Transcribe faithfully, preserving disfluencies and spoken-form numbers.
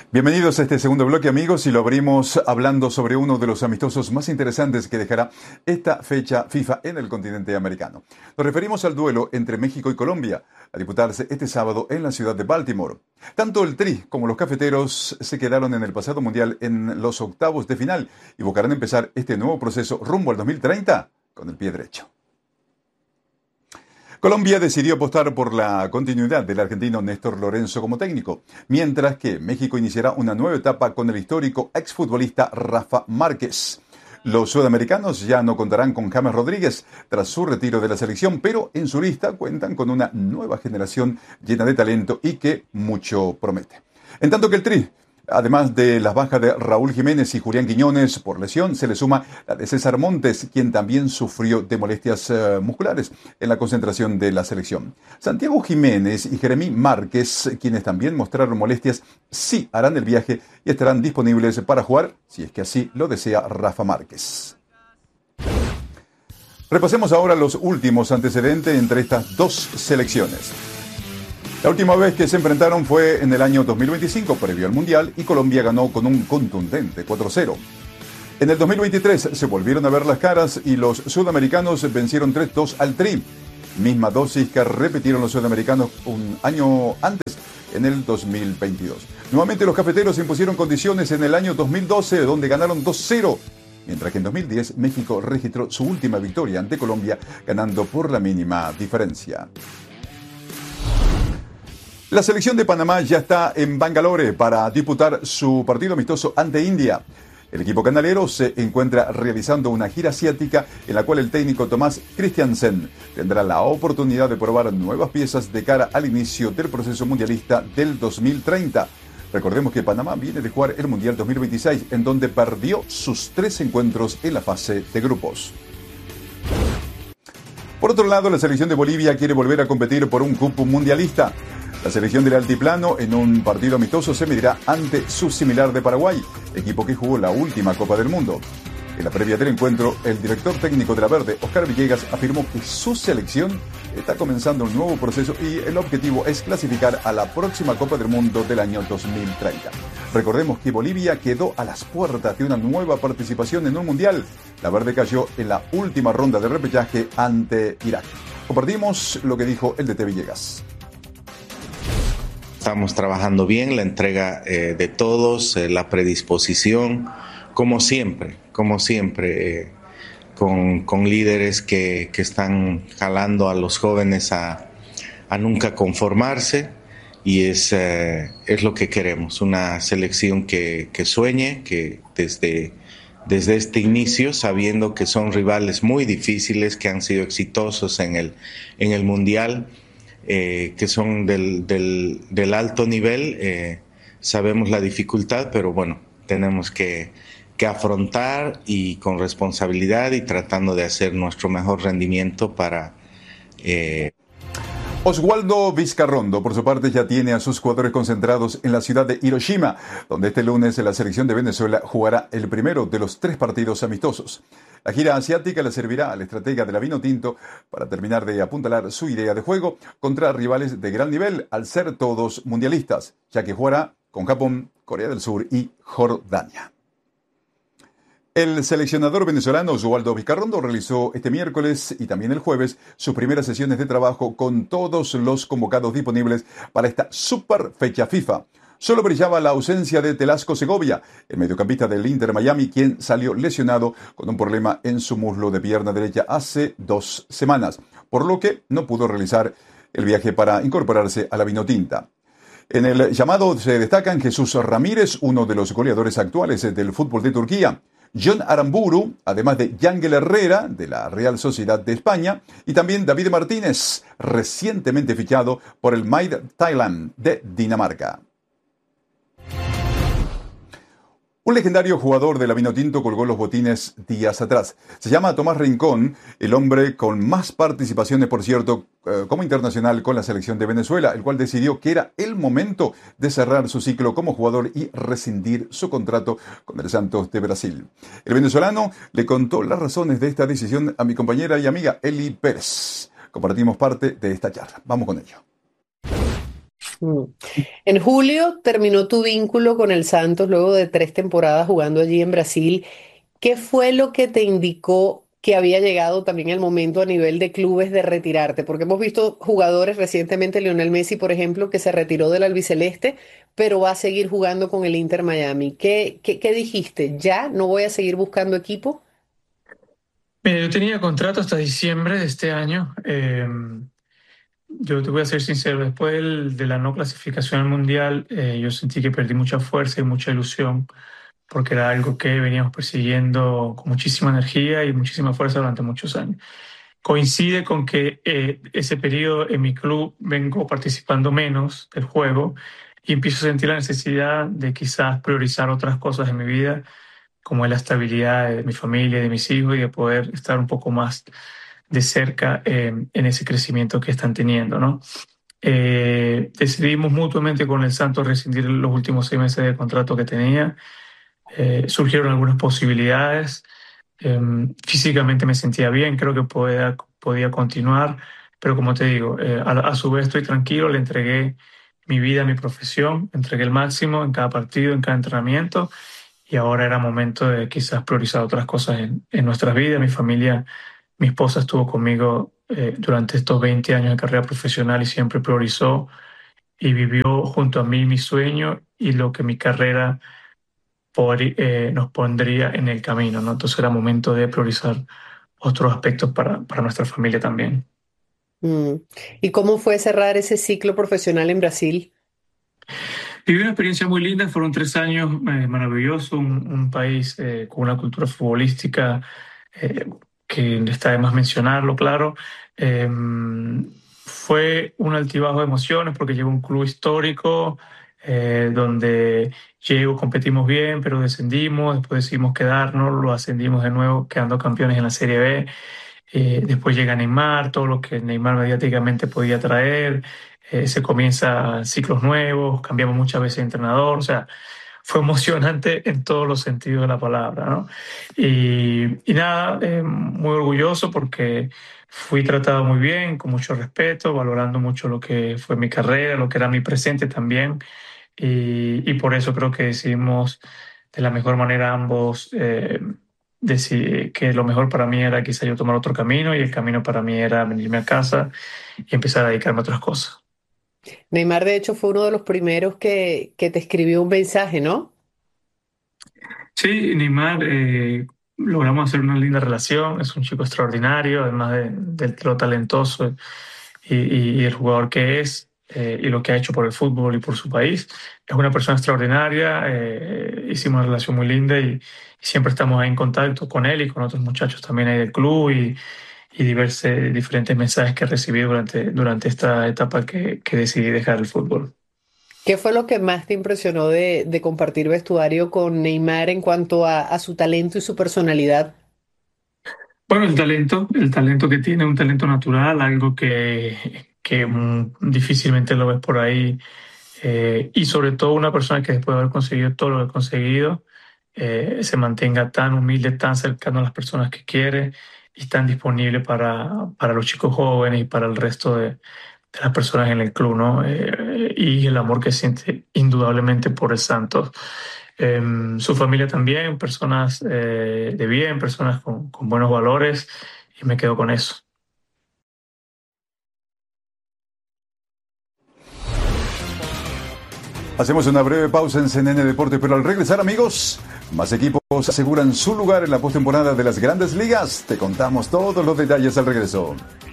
Bienvenidos a este segundo bloque, amigos, y lo abrimos hablando sobre uno de los amistosos más interesantes que dejará esta fecha FIFA en el continente americano. Nos referimos al duelo entre México y Colombia, a disputarse este sábado en la ciudad de Baltimore. Tanto el Tri como los cafeteros se quedaron en el pasado mundial en los octavos de final y buscarán empezar este nuevo proceso rumbo al dos mil treinta con el pie derecho. Colombia decidió apostar por la continuidad del argentino Néstor Lorenzo como técnico, mientras que México iniciará una nueva etapa con el histórico exfutbolista Rafa Márquez. Los sudamericanos ya no contarán con James Rodríguez tras su retiro de la selección, pero en su lista cuentan con una nueva generación llena de talento y que mucho promete. En tanto que el Tri, además de las bajas de Raúl Jiménez y Julián Quiñones por lesión, se le suma la de César Montes, quien también sufrió de molestias uh, musculares en la concentración de la selección. Santiago Jiménez y Jeremy Márquez, quienes también mostraron molestias, sí harán el viaje y estarán disponibles para jugar, si es que así lo desea Rafa Márquez. Repasemos ahora los últimos antecedentes entre estas dos selecciones. La última vez que se enfrentaron fue en el año dos mil veinticinco, previo al Mundial, y Colombia ganó con un contundente cuatro cero. En el dos mil veintitrés se volvieron a ver las caras y los sudamericanos vencieron tres dos al Tri. Misma dosis que repitieron los sudamericanos un año antes, en el dos mil veintidós. Nuevamente los cafeteros impusieron condiciones en el año dos mil doce, donde ganaron dos cero. Mientras que en dos mil diez México registró su última victoria ante Colombia, ganando por la mínima diferencia. La selección de Panamá ya está en Bangalore para disputar su partido amistoso ante India. El equipo canalero se encuentra realizando una gira asiática en la cual el técnico Tomás Christiansen tendrá la oportunidad de probar nuevas piezas de cara al inicio del proceso mundialista del dos mil treinta. Recordemos que Panamá viene de jugar el Mundial dos mil veintiséis, en donde perdió sus tres encuentros en la fase de grupos. Por otro lado, la selección de Bolivia quiere volver a competir por un cupo mundialista. La selección del altiplano en un partido amistoso se medirá ante su similar de Paraguay, equipo que jugó la última Copa del Mundo. En la previa del encuentro, el director técnico de la Verde, Oscar Villegas, afirmó que su selección está comenzando un nuevo proceso y el objetivo es clasificar a la próxima Copa del Mundo del año dos mil treinta. Recordemos que Bolivia quedó a las puertas de una nueva participación en un mundial. La Verde cayó en la última ronda de repechaje ante Irak. Compartimos lo que dijo el D T Villegas. Estamos trabajando bien, la entrega eh, de todos, eh, la predisposición, como siempre, como siempre, eh, con, con líderes que, que están jalando a los jóvenes a, a nunca conformarse, y es, eh, es lo que queremos, una selección que, que sueñe, que desde, desde este inicio, sabiendo que son rivales muy difíciles, que han sido exitosos en el, en el Mundial, Eh, que son del, del, del alto nivel, eh, sabemos la dificultad, pero bueno, tenemos que, que afrontar y con responsabilidad y tratando de hacer nuestro mejor rendimiento para... Eh... Oswaldo Vizcarrondo, por su parte, ya tiene a sus jugadores concentrados en la ciudad de Hiroshima, donde este lunes la selección de Venezuela jugará el primero de los tres partidos amistosos. La gira asiática le servirá al estratega de la Vinotinto para terminar de apuntalar su idea de juego contra rivales de gran nivel, al ser todos mundialistas, ya que jugará con Japón, Corea del Sur y Jordania. El seleccionador venezolano Oswaldo Vizcarrondo realizó este miércoles y también el jueves sus primeras sesiones de trabajo con todos los convocados disponibles para esta super fecha FIFA. Solo brillaba la ausencia de Telasco Segovia, el mediocampista del Inter Miami, quien salió lesionado con un problema en su muslo de pierna derecha hace dos semanas, por lo que no pudo realizar el viaje para incorporarse a la Vinotinta. En el llamado se destacan Jesús Ramírez, uno de los goleadores actuales del fútbol de Turquía, John Aramburu, además de Yangel Herrera, de la Real Sociedad de España, y también David Martínez, recientemente fichado por el Midtjylland de Dinamarca. Un legendario jugador de la Vinotinto colgó los botines días atrás. Se llama Tomás Rincón, el hombre con más participaciones, por cierto, eh, como internacional con la selección de Venezuela, el cual decidió que era el momento de cerrar su ciclo como jugador y rescindir su contrato con el Santos de Brasil. El venezolano le contó las razones de esta decisión a mi compañera y amiga Eli Pérez. Compartimos parte de esta charla. Vamos con ello. Mm. En julio terminó tu vínculo con el Santos luego de tres temporadas jugando allí en Brasil. ¿Qué fue lo que te indicó que había llegado también el momento a nivel de clubes de retirarte? Porque hemos visto jugadores recientemente, Lionel Messi, por ejemplo, que se retiró del albiceleste, pero va a seguir jugando con el Inter Miami. ¿Qué, qué, qué dijiste? ¿Ya no voy a seguir buscando equipo? Mira, yo tenía contrato hasta diciembre de este año. Eh, yo te voy a ser sincero, después del- de la no clasificación al Mundial, eh, yo sentí que perdí mucha fuerza y mucha ilusión, porque era algo que veníamos persiguiendo con muchísima energía y muchísima fuerza durante muchos años. Coincide con que eh, ese periodo en mi club vengo participando menos del juego y empiezo a sentir la necesidad de quizás priorizar otras cosas en mi vida, como es la estabilidad de mi familia, de mis hijos y de poder estar un poco más de cerca eh, en ese crecimiento que están teniendo, ¿no? Eh, decidimos mutuamente con el Santos rescindir los últimos seis meses de contrato que tenía. Eh, surgieron algunas posibilidades. Eh, Físicamente me sentía bien, creo que podía, podía continuar, pero como te digo, eh, a, a su vez estoy tranquilo, le entregué mi vida, mi profesión, entregué el máximo en cada partido, en cada entrenamiento, y ahora era momento de quizás priorizar otras cosas en, en nuestras vidas. Mi familia, mi esposa estuvo conmigo eh, durante estos veinte años de carrera profesional y siempre priorizó y vivió junto a mí mi sueño y lo que mi carrera por- eh, nos pondría en el camino, ¿no? Entonces era momento de priorizar otros aspectos para, para nuestra familia también. Mm. ¿Y cómo fue cerrar ese ciclo profesional en Brasil? Viví una experiencia muy linda, fueron tres años eh, maravillosos, un, un país eh, con una cultura futbolística eh, que está de más mencionarlo, claro. Eh, Fue un altibajo de emociones porque llegó un club histórico eh, donde llego, competimos bien, pero descendimos, después decidimos quedarnos, lo ascendimos de nuevo, quedando campeones en la Serie B. Eh, después llega Neymar, todo lo que Neymar mediáticamente podía traer, eh, se comienza ciclos nuevos, cambiamos muchas veces de entrenador, o sea, fue emocionante en todos los sentidos de la palabra, ¿no? Y, y nada, eh, muy orgulloso porque fui tratado muy bien, con mucho respeto, valorando mucho lo que fue mi carrera, lo que era mi presente también, y, y por eso creo que decidimos de la mejor manera ambos. Eh, decidí que lo mejor para mí era quizá yo tomar otro camino y el camino para mí era venirme a casa y empezar a dedicarme a otras cosas. Neymar, de hecho, fue uno de los primeros que, que te escribió un mensaje, ¿no? Sí, Neymar, eh, logramos hacer una linda relación, es un chico extraordinario, además de, de lo talentoso y, y- y el jugador que es eh, y lo que ha hecho por el fútbol y por su país. Es una persona extraordinaria, eh, hicimos una relación muy linda y, y siempre estamos ahí en contacto con él y con otros muchachos también ahí del club y, y diversos, diferentes mensajes que recibí durante, durante esta etapa que, que decidí dejar el fútbol. ¿Qué fue lo que más te impresionó de, de compartir vestuario con Neymar en cuanto a, a su talento y su personalidad? Bueno, el talento, el talento que tiene, un talento natural, algo que, que mm, difícilmente lo ves por ahí, eh, y sobre todo una persona que después de haber conseguido todo lo que ha conseguido, eh, se mantenga tan humilde, tan cercano a las personas que quiere y tan disponible para, para los chicos jóvenes y para el resto de, de las personas en el club, ¿no? Eh, y el amor que siente indudablemente por el Santos. Em, su familia también, personas eh, de bien, personas con, con buenos valores, y me quedo con eso. Hacemos una breve pausa en C N N Deporte, pero al regresar, amigos, más equipos aseguran su lugar en la postemporada de las Grandes Ligas. Te contamos todos los detalles al regreso.